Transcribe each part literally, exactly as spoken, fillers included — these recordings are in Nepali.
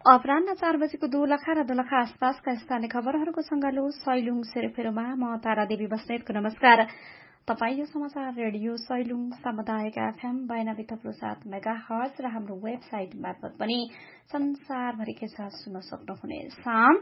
अपराह्न चार बजेको दोलखा र दोलखा आसपासका स्थानीय खबरहरूको संगालो सैलुङ सेरेफेरोमा म तारा देवी बस्नेतको नमस्कार। तपाईँ यो समाचार रेडियो सैलुङ सामुदायिक एफएम बयानब्बे थप्लो सात मेगा हर्ज र हाम्रो वेबसाइट मार्फत पनि संसारभरिकै साथ सुन्न सक्नुहुनेछ।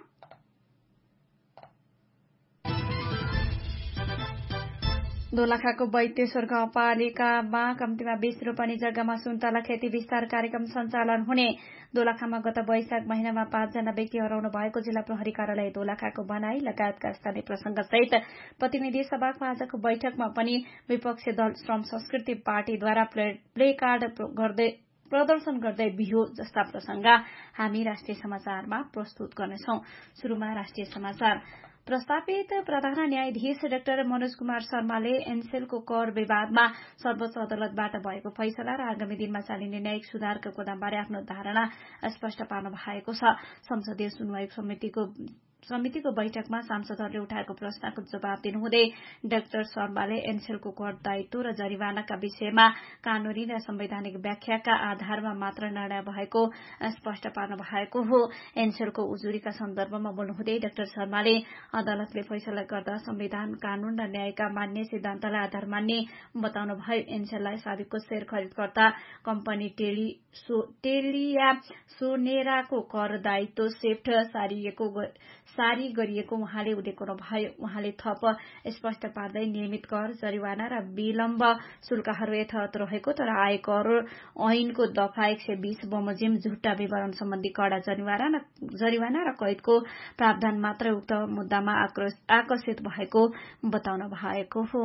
दोलखाको वैद्येश्वर गाउँपालिकामा कम्तीमा बीस रोपनी जग्गामा सुन्तला खेती विस्तार कार्यक्रम सञ्चालन हुने। दोलखामा गत वैशाख महिनामा पाँचजना व्यक्ति हराउनु भएको जिल्ला प्रहरी कार्यालय दोलखाको बनाई लगायतका स्थानीय प्रसंगसहित प्रतिनिधि सभाको आजको बैठकमा पनि विपक्षी दल श्रम संस्कृति पार्टीद्वारा प्ले कार्ड गर्दै प्रदर्शन गर्दै बिहो जस्ता प्रसंग हामी राष्ट्रिय समाचारमा प्रस्तुत गर्नेछौं। शुरूमा राष्ट्रिय समाचार। प्रस्तावित प्रधान न्यायाधीश डाक्टर मनोज कुमार शर्माले एनसेलको कर विवादमा सर्वोच्च अदालतबाट भएको फैसला र आगामी दिनमा चालिने न्यायिक सुधारको कोदामबारे आफ्नो धारणा स्पष्ट पार्नु भएको छ। संसदीय सुनवाई समितिको समितिको बैठकमा सांसदहरूले उठाएको प्रश्नको जवाब दिनुहुँदै डाक्टर शर्माले एनसेलको कर दायित्व र जरिवानाका विषयमा कानूनी र संवैधानिक व्याख्याका आधारमा मात्र निर्णय भएको स्पष्ट पार्नु भएको हो। एनसेलको उजुरीका सन्दर्भमा बोल्नुहुँदै डाक्टर शर्माले अदालतले फैसला गर्दा संविधान, कानून र न्यायका मान्य सिद्धान्तलाई आधार मान्ने बताउनु भयो। एनसेललाई साबिकको शेयर खरिदकर्ता कम्पनी टेली सो, टेलिया सोनेराको कर दायित्व सेफ्ट सारिएको सारी गरिएको उहाँले उल्लेख गर्नुभयो। उहाँले थप स्पष्ट पार्दै नियमित कर, जरिवाना र विलम्ब शुल्कहरू यथावत रहेको तर आयकर ऐनको दफा एक सय बीस बमोजिम झुट्टा विवरण सम्बन्धी कड़ा जरिवाना र कैदको प्रावधान मात्र उक्त मुद्दामा आकर्षित भएको बताउनु भएको हो।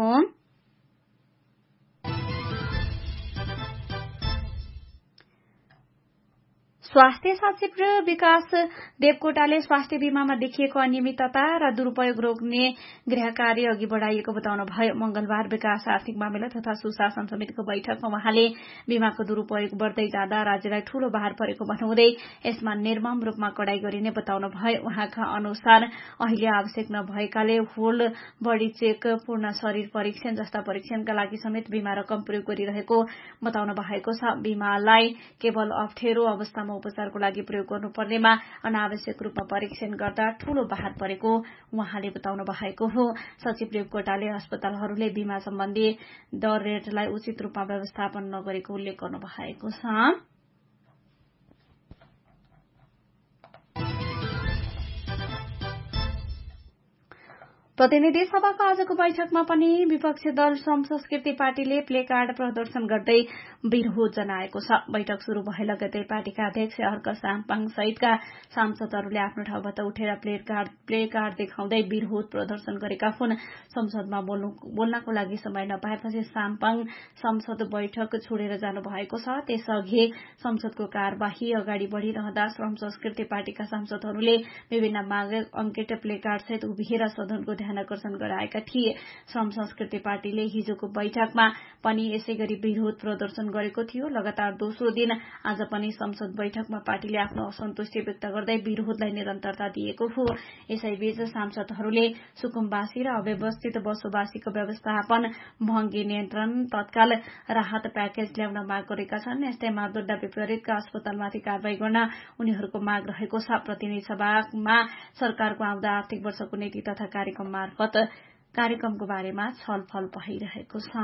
स्वास्थ्य सचिव विकास देवकोटाले स्वास्थ्य बीमामा देखिएको अनियमितता र दुरूपयोग रोक्ने गृह कार्य अघि बढ़ाइएको बताउनु भयो। मंगलबार विकास आर्थिक मामिला तथा सुशासन समितिको बैठकमा उहाँले बीमाको दुरूपयोग बढ़दै जाँदा राज्यलाई ठूलो भार परेको भन्नुहुँदै यसमा निर्मम रूपमा कडाई गरिने बताउनु भयो। उहाँका अनुसार अहिले आवश्यक नभएकाले होल बडी चेक, पूर्ण शरीर परीक्षण जस्ता परीक्षणका लागि समेत बीमा रकम प्रयोग गरिरहेको बताउनु भएको छ। बीमालाई केवल अप्ठ्यारो अवस्थामा उपचारको लागि प्रयोग गर्नुपर्नेमा अनावश्यक रूपमा परीक्षण गर्दा ठूलो भार परेको उहाँले बताउनु भएको हो। सचिव देवकोटाले अस्पतालहरूले बीमा सम्बन्धी दर रेटलाई उचित रूपमा व्यवस्थापन नगरेको उल्लेख गर्नु भएको छ। प्रतिनिधि सभाको आजको बैठकमा पनि विपक्षी दल श्रम संस्कृति पार्टीले प्ले कार्ड प्रदर्शन गर्दै विरोध जनाएको छ। बैठक शुरू भए लगतै पार्टीका अध्यक्ष हर्क साम्पाङ सहितका सांसदहरूले आफ्नो ठाउँबाट उठेर प्ले कार्ड प्ले कार्ड देखाउँदै विरोध प्रदर्शन गरेका हुन्। संसदमा बोल्नको लागि समय नपाएपछि साम्पाङ संसद बैठक छोडेर जानु भएको छ। त्यसअघि संसदको कार्यवाही अगाडि बढ़िरहँदा श्रम संस्कृति पार्टीका सांसदहरूले विभिन्न माग अंकित प्ले कार्ड सहित उभिएर सदनको ध्यान आकर्षण गराएका थिए। श्रम संस्कृति पार्टीले हिजोको बैठकमा पनि यसै गरी विरोध प्रदर्शन गरेको थियो। लगातार दोस्रो दिन आज पनि संसद बैठकमा पार्टीले आफ्नो असन्तुष्टि व्यक्त गर्दै विरोधलाई निरन्तरता दिएको हो। यसैबीच सांसदहरूले सुकुम्बासी र अव्यवस्थित बसोबासीको व्यवस्थापन, भंगी नियन्त्रण, तत्काल राहत प्याकेज ल्याउन माग गरेका छन्। यस्तै मापदण्ड विपरीतका अस्पतालमाथि कारवाही गर्न उनीहरूको माग रहेको छ। प्रतिनिधि सभामा सरकारको आउँदा आर्थिक वर्षको नीति तथा कार्यक्रम मार्फत कार्यक्रमको बारेमा छलफल भइरहेको छ।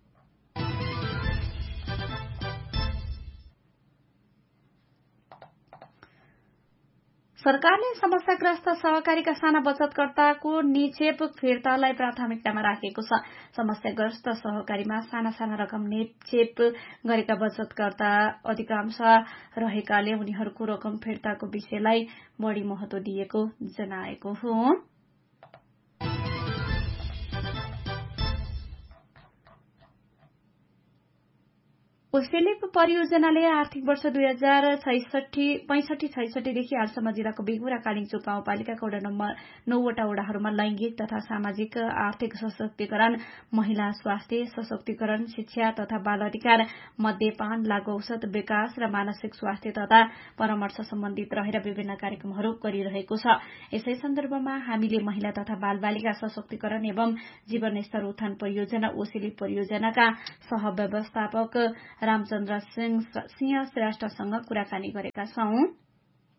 सरकारले समस्याग्रस्त सहकारीका साना बचतकर्ताको निक्षेप फिर्तालाई प्राथमिकतामा राखेको छ। समस्याग्रस्त सहकारीमा साना साना रकम निक्षेप गरेका बचतकर्ता अधिकांश रहेकाले उनीहरूको रकम फिर्ताको विषयलाई बढ़ी महत्व दिएको जनाएको हो। ओसेलिप परियोजनाले आर्थिक वर्ष दुई हजार छैसठी पैंसठी छैसठीदेखि हालसम्म जिल्लाको बिगु र कालिङचोक गाउँपालिकाका वडा नम्बर नौवटा वडाहरूमा लैंगिक तथा सामाजिक आर्थिक सशक्तिकरण, महिला स्वास्थ्य सशक्तिकरण, शिक्षा तथा बाल अधिकार, मद्यपान, लागू औषध विकास र मानसिक स्वास्थ्य तथा परामर्श सम्बन्धित रहेर विभिन्न कार्यक्रमहरू गरिरहेको छ। यसै सन्दर्भमा हामीले महिला तथा बाल बालिका सशक्तिकरण एवं जीवन स्तर उत्थान परियोजना ओसेलिप परियोजनाका सह व्यवस्थापक रामचन्द्र सिंह श्रेष्ठसँग कुराकानी गरेका छौं।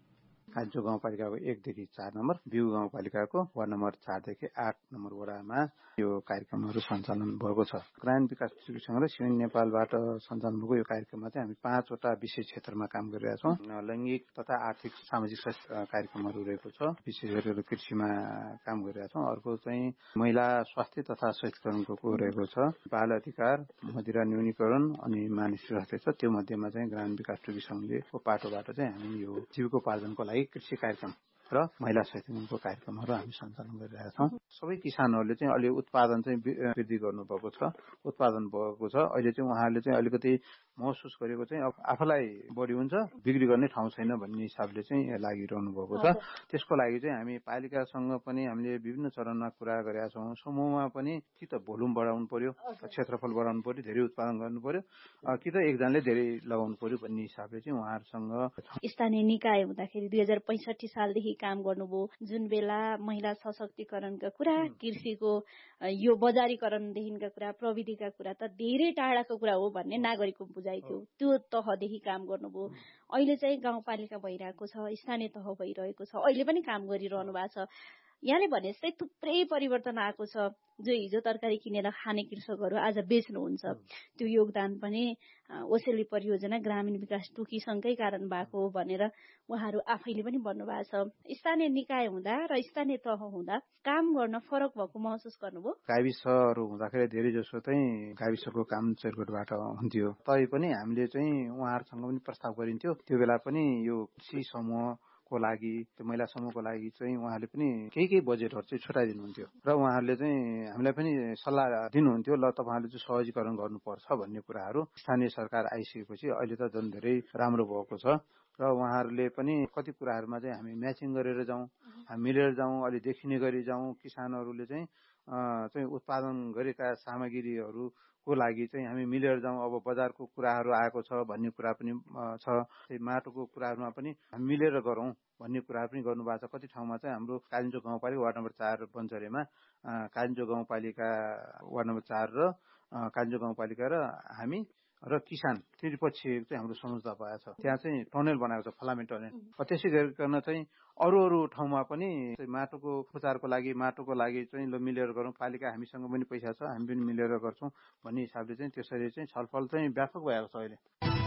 कान्छो गाउँपालिकाको एकदेखि चार नम्बर, बिउ गाउँपालिकाको वार्ड नम्बर चारदेखि आठ नम्बर वडामा यो कार्यक्रमहरू सञ्चालन भएको छ। ग्रामीण विकास डिस्ट्रिब्युसन र सिमेन्ट नेपालबाट सञ्चालन भएको यो कार्यक्रममा चाहिँ हामी पाँचवटा विशेष क्षेत्रमा काम गरिरहेका छौँ। लैङ्गिक तथा आर्थिक सामाजिक कार्यक्रमहरू रहेको छ, विशेष गरेर कृषिमा काम गरिरहेका छौँ। अर्को चाहिँ महिला स्वास्थ्य तथा सशक्तिकरणको रहेको छ, बाल अधिकार, मदिरा न्यूनीकरण अनि मानिस स्वास्थ्य छ। त्यो मध्येमा चाहिँ ग्रामीण विकास डिस्ट्रिब्युसनको पाटोबाट चाहिँ हामी यो जीविकोपार्जनको लागि कृषि कार्यक्रम र महिला सशक्तिकरणको कार्यक्रमहरू हामी सञ्चालन गरिरहेका छौँ। सबै किसानहरूले चाहिँ अहिले उत्पादन चाहिँ वृद्धि गर्नुभएको छ, उत्पादन भएको छ। अहिले चाहिँ उहाँहरूले चाहिँ अलिकति महसुस गरेको चाहिँ अब आफूलाई बढी हुन्छ, बिक्री गर्ने ठाउँ छैन भन्ने हिसाबले चाहिँ लागिरहनु भएको छ। त्यसको लागि चाहिँ हामी पालिकासँग पनि हामीले विभिन्न चरणमा कुरा गरेका छौँ। समूहमा पनि कि त भोल्युम बढाउनु पर्यो, क्षेत्रफल बढाउनु पर्यो, धेरै उत्पादन गर्नु पर्यो, कि त एकजनाले धेरै लगाउनु पर्यो भन्ने हिसाबले चाहिँ उहाँहरूसँग स्थानीय निकाय हुँदाखेरि दुई हजार पैँसठी सालदेखि काम गर्नुभयो, जुन बेला महिला सशक्तिकरणका कुरा, कृषिको यो बजारीकरणदेखिका कुरा, प्रविधिका कुरा त धेरै टाढाको कुरा हो भन्ने नागरिकको बुझाइ थियो। त्यो तहदेखि काम गर्नुभयो। अहिले चाहिँ गाउँपालिका भइरहेको छ, स्थानीय तह भइरहेको छ, अहिले पनि काम गरिरहनु भएको छ। यहाँले भने जस्तै थुप्रै परिवर्तन आएको छ। जो हिजो तरकारी किनेर खाने कृषकहरू आज बेच्नुहुन्छ। त्यो योगदान पनि ओसेली परियोजना ग्रामीण विकास टुकीसँगै कारण भएको हो भनेर उहाँहरू आफैले पनि भन्नुभएको छ। स्थानीय निकाय हुँदा र स्थानीय तह हुँदा काम गर्न फरक भएको महसुस गर्नुभयो? गाविसहरू हुँदाखेरि धेरै जसो चाहिँ गाविसको काम चैरकोटबाट हुन्थ्यो। तै पनि हामीले चाहिँ उहाँहरूसँग पनि प्रस्ताव गरिन्थ्यो। त्यो बेला पनि यो कृषि समूह को लागि, त्यो महिला समूहको लागि चाहिँ उहाँले पनि केही केही बजेटहरू चाहिँ छुटाइदिनुहुन्थ्यो र उहाँहरूले चाहिँ हामीलाई पनि सल्लाह दिनुहुन्थ्यो, ल तपाईँहरूले चाहिँ सहजीकरण गर्नुपर्छ भन्ने कुराहरू। स्थानीय सरकार आइसकेपछि अहिले त झन् धेरै राम्रो भएको छ र उहाँहरूले पनि कति कुराहरूमा चाहिँ हामी म्याचिङ गरेर जाउँ, हामी मिलेर जाउँ, अलि देखिने गरी जाउँ। किसानहरूले चाहिँ चाहिँ उत्पादन गरेका सामग्रीहरू को लागि चाहिँ हामी मिलेर जाउँ। अब बजारको कुराहरू आएको छ भन्ने कुरा पनि छ, त्यही माटोको कुराहरूमा पनि हामी मिलेर गरौँ भन्ने कुरा पनि गर्नुभएको छ। कति ठाउँमा चाहिँ हाम्रो कालिम्चोक गाउँपालिका वार्ड नम्बर चार बन्चरेमा कालिम्चोक गाउँपालिका वार्ड नम्बर चार र कालिम्चोक गाउँपालिका र हामी र किसान त्रिपक्षीय चाहिँ हाम्रो सम्झौता भएको छ। त्यहाँ चाहिँ टनेल बनाएको छ, फलामे टनेल। त्यसै गरिकन चाहिँ अरू अरू ठाउँमा पनि माटोको उपचारको लागि, माटोको लागि चाहिँ ल मिलेर गरौँ, पालिका हामीसँग पनि पैसा छ, हामी पनि मिलेर गर्छौँ भन्ने हिसाबले चाहिँ त्यसरी चाहिँ छलफल चाहिँ व्यापक भएको छ अहिले।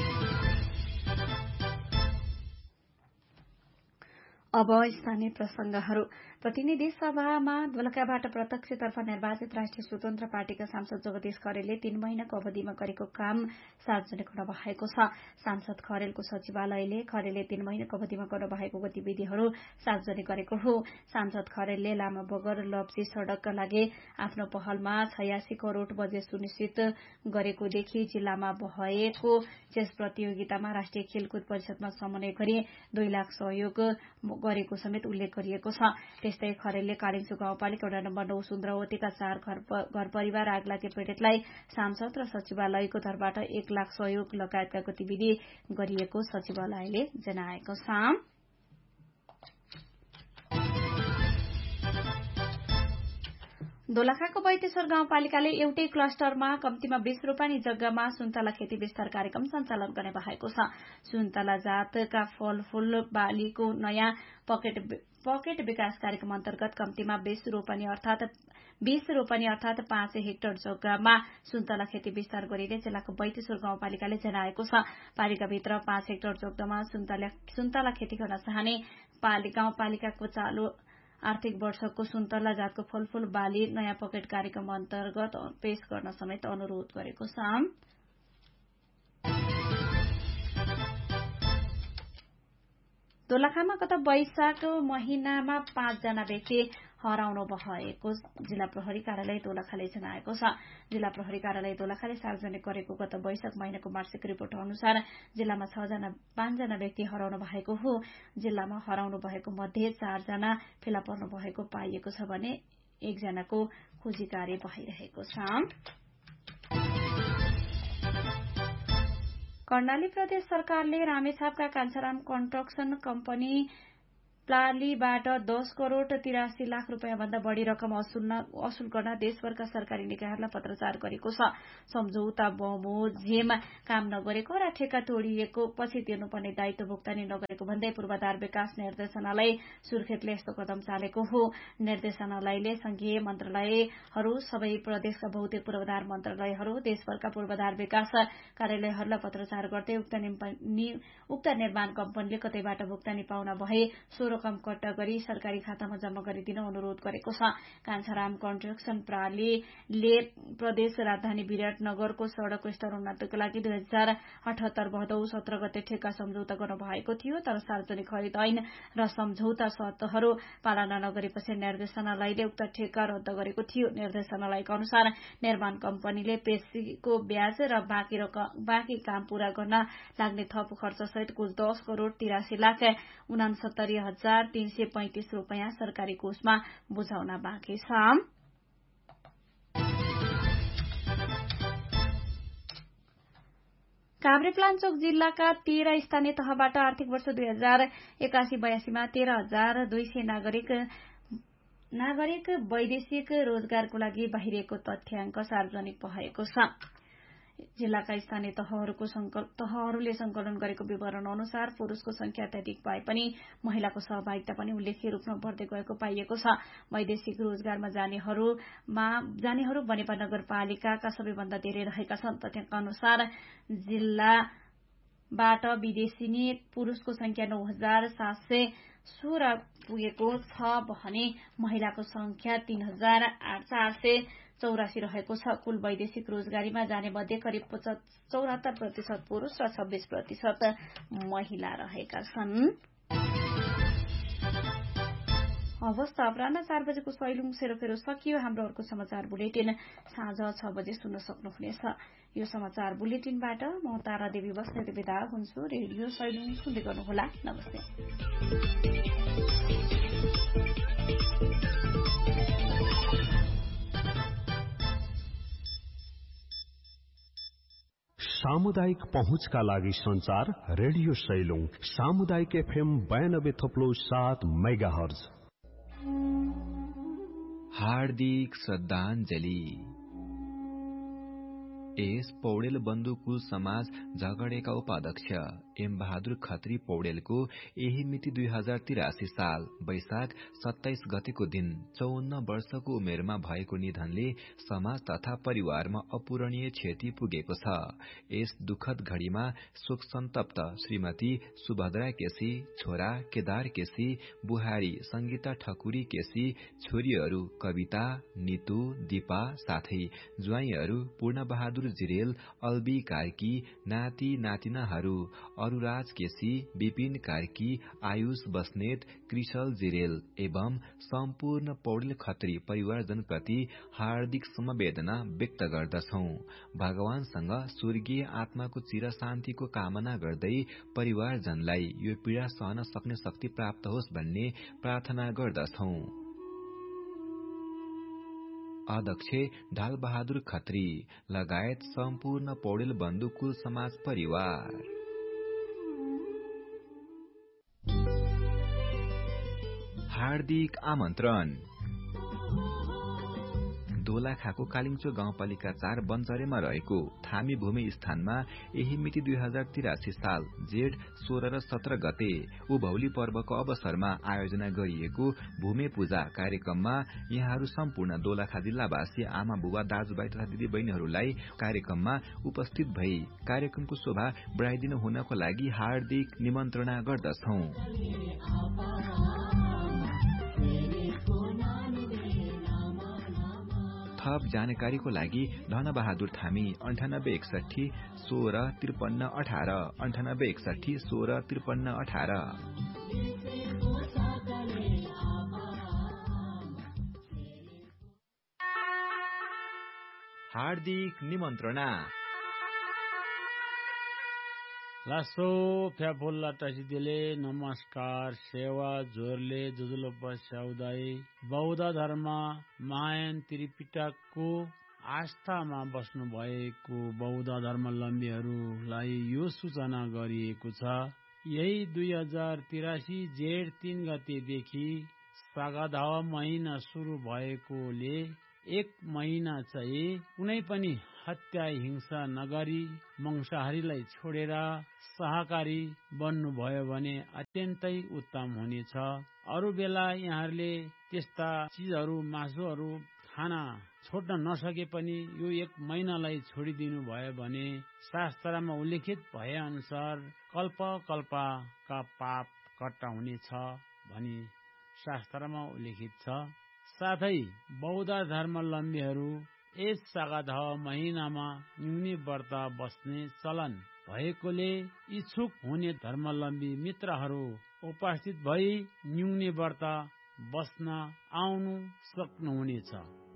अब स्थानीय प्रसंगहरू। प्रतिनिधि सभामा दोलखाबाट प्रत्यक्षतर्फ निर्वाचित राष्ट्रिय स्वतन्त्र पार्टीका सांसद जगदीश खरेलले तीन महिनाको अवधिमा गरेको काम सार्वजनिक हुन भएको छ। सांसद खरेलको सचिवालयले खरेलले तीन महिनाको अवधिमा गर्न भएको गतिविधिहरू सार्वजनिक गरेको हो। सांसद खरेलले लामा बगर लप्ची सड़कका लागि आफ्नो पहलमा छयासी करोड़ बजेट सुनिश्चित गरेकोदेखि जिल्लामा भएको चेस प्रतियोगितामा राष्ट्रिय खेलकुद परिषदमा समन्वय गरी दुई लाख सहयोग गरेको समेत उल्लेख गरिएको छ। त्यस्तै खरेलले कालिम्चो गाउँपालिका वडा नम्बर नौ सुन्द्रावतीका चार घर परिवार आगलागे पीड़ितलाई सांसद र सचिवालयको तर्फबाट एक लाख सहयोग लगायतका गतिविधि गरिएको सचिवालयले जनाएको छ। दोलखाको बैतेश्वर गाउँपालिकाले एउटै क्लस्टरमा कम्तीमा बीस रोपनी जग्गामा सुन्तला खेती विस्तार कार्यक्रम सञ्चालन गर्ने भएको छ। सुन्तला जातका फलफूल बालीको नयाँ पकेट पकेट विकास कार्यक्रम अन्तर्गत कम्तीमा बीस रोपनी अर्थात बीस रोपनी अर्थात पाँच हेक्टर जग्गामा सुन्तला खेती विस्तार गरिने जिल्लाको बैतेश्वर गाउँपालिकाले जनाएको छ। पालिकाभित्र पाँच हेक्टर जग्गामा सुन्तला खेती गर्न चाहने गाउँपालिकाको चालू आर्थिक वर्षको सुन्तला जातको फलफूल बाली नयाँ पकेट कार्यक्रम अन्तर्गत पेश गर्न समेत अनुरोध गरेको छ। दोलखामा गत वैशाख महिनामा पाँचजना व्यक्ति हराउनु भएको जिल्ला प्रहरी कार्यालय दोलखाले जनाएको छ। जिल्ला प्रहरी कार्यालय दोलखाले सार्वजनिक गरेको गत वैशाख महिनाको मासिक रिपोर्ट अनुसार जिल्लामा छजना पाँचजना व्यक्ति हराउनु भएको हो। जिल्लामा हराउनु भएको मध्ये चारजना फेला पर्नु भएको पाइएको छ भने एकजनाको खोजी कार्य भइरहेको छ। कर्णाली प्रदेश सरकारले रामेछापका कान्छाराम कन्स्ट्रक्सन कम्पनी प्रालीबाट दस करोड़ तिरासी लाख रूपियाँ भन्दा बढ़ी रकम असुल गर्न देशभरका सरकारी निकायहरूलाई पत्राचार गरेको छ। सम्झौता बमोजिम काम नगरेको र ठेक्का तोडिएको पछि तिर्नुपर्ने दायित्व भुक्तानी नगरेको भन्दै पूर्वाधार विकास निर्देशनालय सुर्खेतले यस्तो कदम चालेको हो। निर्देशनालयले संघीय मन्त्रालयहरू, सबै प्रदेशका बहुतेक पूर्वाधार मन्त्रालयहरू, देशभरका पूर्वाधार विकास कार्यालयहरूलाई पत्राचार गर्दै उक्त निर्माण कम्पनीले कतैबाट भुक्तानी पाउन भए सो रकम कट्टा गरी सरकारी खातामा जम्मा गरिदिन अनुरोध गरेको छ। कान्छाराम कन्स्ट्रक्सन प्रालीले प्रदेश राजधानी विराटनगरको सड़कको स्तर उन्नतिको लागि दुई हजार अठहत्तर भदौ सत्र गते ठेक्का सम्झौता गर्नु भएको थियो, तर सार्वजनिक खरिद ऐन र सम्झौता शर्तहरू पालना नगरेपछि निर्देशनालयले उक्त ठेक्का रद्द गरेको थियो। निर्देशनालयका अनुसार निर्माण कम्पनीले पेशीको ब्याज र बाँकी बाँकी काम पूरा गर्न लाग्ने थप खर्च सहित कुल दस करोड़ तिरासी लाख उनासत्तरी हजार तीन सय पैंतिस रूपियाँ सरकारी कोषमा बुझाउन बाँकी छ। काभ्रेपलाञ्चोक जिल्लाका तेह्र स्थानीय तहबाट आर्थिक वर्ष दुई हजार एकासी बयासीमा तेह्र हजार दुई सय नागरिक नागरिक वैदेशिक रोजगारको लागि बाहिरिएको तथ्याङ्क सार्वजनिक भएको छ। जिल्लाका स्थानीय तहहरूको तहहरूले संकलन गरेको विवरण अनुसार पुरूषको संख्या अत्याधिक भए पनि महिलाको सहभागिता पनि उल्लेख्य रूपमा बढ्दै गएको पाइएको छ। वैदेशिक रोजगारमा जानेहरूमा जानेहरू बनेपा नगरपालिकाका सबैभन्दा धेरै रहेका छन्। तथ्याङ्क अनुसार जिल्लाबाट विदेशी पुरूषको संख्या नौ हजार सात सय सोह्र पुगेको छ भने महिलाको संख्या तीन हजार चार सय चौरासी रहेको छ। कुल वैदेशिक रोजगारीमा जाने मध्ये करिब चौरात्तर प्रतिशत पुरूष र छब्बीस प्रतिशत महिला रहेका छन्। अवस्था अपराह्न चार बजेको सैलुङ सेरोफेरो सकियो। हाम्रो अर्को समाचार बुलेटिन साँझ छ बजे सुन्न सक्नुहुनेछ। यो समाचार बुलेटिनबाट म तारा देवी बस्नेत बिदा हुन्छु। रेडियो सैलुङ सुन्दै गर्नुहोला। नमस्ते। सामुदायिक पहुँचका लागि संचार रेडियो सैलुङ सामुदायिक एफएम बयानब्बे थप्लो सात मेगाहर्ज। हार्दिक श्रद्धाञ्जली। एस पौडेल बन्धु कुल समाज झगडेका उपाध्यक्ष एम बहादुर खत्री पौडेलको यही मिति दुई हजार तिरासी साल वैशाख सत्ताइस गतेको दिन चौवन्न वर्षको उमेरमा भएको निधनले समाज तथा परिवारमा अपूरणीय क्षति पुगेको छ। यस दुखद घड़ीमा शोक सन्तप्त श्रीमती सुभद्रा केसी, छोरा केदार केसी, बुहारी संगीता ठकुरी केसी, छोरीहरू कविता, नितु, दीपा साथै ज्वाइँहरू पूर्ण बहादुर जिरेल, अल्बी कार्की, नाति नातिनाहरू अरुराज केसी, विपिन कार्की, आयुष बस्नेत, कृषल जिरेल एवं सम्पूर्ण पौडेल खत्री परिवारजनप्रति हार्दिक समवेदना व्यक्त गर्दछौं। भगवानसँग स्वर्गीय आत्माको चिर शान्तिको कामना गर्दै परिवारजनलाई यो पीड़ा सहन सक्ने शक्ति प्राप्त होस् भन्ने प्रार्थना गर्दछौं। अध्यक्ष ढाल बहादुर खत्री लगायत सम्पूर्ण पौडेल बन्धु कुल समाज परिवार। हार्दिक आमन्त्रण। दोलाखाको कालिङचो गाउँपालिका चार बन्चरेमा रहेको थामी भूमि स्थानमा यही मिति दुई हजार तिरासी साल जेठ सोह्र र सत्र गते उभौली पर्वको अवसरमा आयोजना गरिएको भूमि पूजा कार्यक्रममा यहाँहरू सम्पूर्ण दोलाखा जिल्लावासी आमा बुबा दाजुभाइ तथा दिदी बहिनीहरूलाई कार्यक्रममा उपस्थित भई कार्यक्रमको शोभा बढाइदिनु हुनको लागि हार्दिक निमन्त्रणा गर्दछौं। थप जानकारीको लागि धनबहादुर थामी अन्ठानब्बे एकसठी सोह्र त्रिपन्न अठार अन्ठानब्बे एकसठी सोह्र त्रिपन्न अठार। हार्दिक निमन्त्रणा। लासो फ्याफुल्ला टसिदिले नमस्कार सेवा जोरले जुजुलो पस्याउदै बौद्ध धर्म महायान त्रिपिटकको आस्थामा बस्नु भएको बौद्ध धर्मावलम्बीहरूलाई यो सूचना गरिएको छ। यही दुई हजार तिरासी जेठ तीन गतेदेखि सागादावा महिना सुरु भएकोले एक महिना चाहिँ कुनै पनि हत्या हिंसा नगरी मांसाहारीलाई छोडेर शाकाहारी बन्नुभयो भने अत्यन्तै उत्तम हुनेछ। अरू बेला यहाँहरूले त्यस्ता चिजहरू मासुहरू खान छोड्न नसके पनि यो एक महिनालाई छोडिदिनु भयो भने शास्त्रमा उल्लेखित भए अनुसार कल्प कल्पका पाप कट्टा हुनेछ भनी शास्त्रमा उल्लेखित छ। साथै बौद्ध धर्मावलम्बीहरू यस सागादावा महिनामा न्यूनी व्रत बस्ने चलन भएकोले इच्छुक हुने धर्मावलम्बी मित्रहरू उपस्थित भई न्यूनी व्रत बस्न आउनु सक्नुहुनेछ।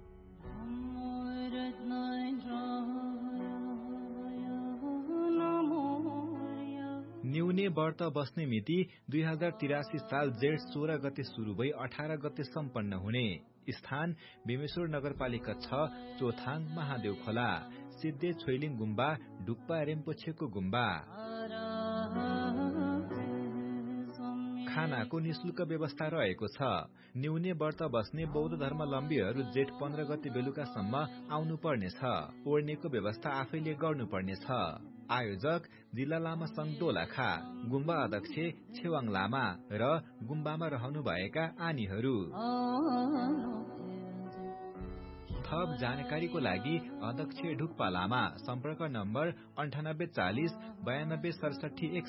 न्यूने व्रत बस्ने मिति दुई हजार तिरासी साल जेठ सोह्र गते शुरू भई अठार गते सम्पन्न हुने। स्थान बेमेश्वर नगरपालिका छ, चोथाङ महादेव खोला, सिद्धे छोइलिङ गुम्बा, डुक्पा रेम्पोछेको गुम्बा। खानाको निशुल्क व्यवस्था रहेको छ। न्यूने व्रत बस्ने बौद्ध धर्मावलम्बीहरू जेठ पन्ध्र गते बेलुकासम्म आउनु पर्नेछ। ओर्नेको व्यवस्था आफैले गर्नुपर्नेछ। आयोजक जिल्ला लामा संघ दोलखा, गुम्बा अध्यक्ष छेवाङ लामा र गुम्बामा रहनुभएका आनीहरू। थप जानकारीको लागि अध्यक्ष ढुक्पा लामा, सम्पर्क नम्बर अन्ठानब्बे चालिस बयानब्बे सडसठी एक